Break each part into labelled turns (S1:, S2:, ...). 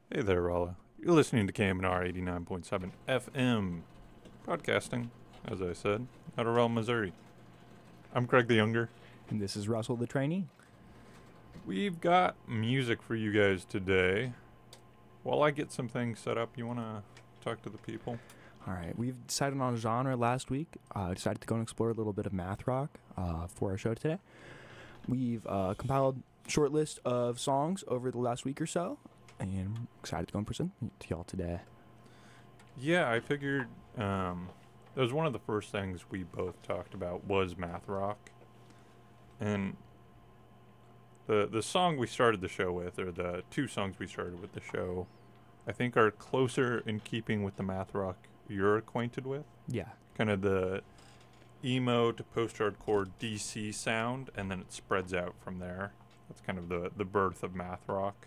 S1: Hey there, Rolla. You're listening to KMNR 89.7 FM, broadcasting, as I said, out of Raleigh, Missouri. I'm Craig the Younger.
S2: And this is Russell the trainee.
S1: We've got music for you guys today. While I get some things set up, you want to talk to the people?
S2: All right, we've decided on a genre last week. Decided to go and explore a little bit of math rock for our show today. We've compiled a short list of songs over the last week or so, and I'm excited to go and present to y'all today.
S1: Yeah, I figured that was one of the first things we both talked about was math rock. And the song we started the show with, or the two songs we started with the show, I think are closer in keeping with the math rock you're acquainted with.
S2: Yeah.
S1: Kind of the emo to post-hardcore DC sound, and then it spreads out from there. That's kind of the birth of math rock.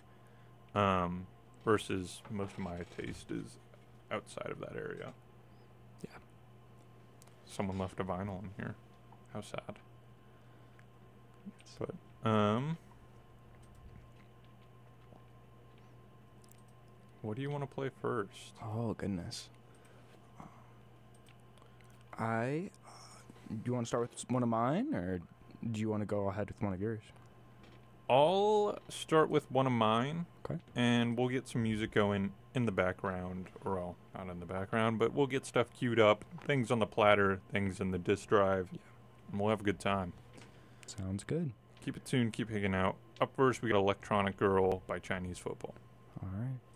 S1: Versus most of my taste is outside of that area.
S2: Yeah.
S1: Someone left a vinyl in here. How sad. But what do you want to play first?
S2: Oh goodness. Do you want to start with one of mine, or do you want to go ahead with one of yours?
S1: I'll start with one of mine.
S2: Okay.
S1: And we'll get some music going in the background. Or, well, not in the background, but we'll get stuff queued up. Things on the platter, things in the disk drive.
S2: Yeah.
S1: And we'll have a good time.
S2: Sounds good.
S1: Keep it tuned, keep hanging out. Up first, we got Electronic Girl by Chinese Football.
S2: All right.